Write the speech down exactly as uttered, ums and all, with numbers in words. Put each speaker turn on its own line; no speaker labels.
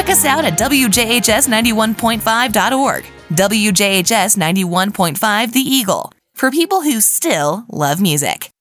Check us out at W J H S ninety-one point five dot org. W J H S ninety-one point five The Eagle, for people who still love music.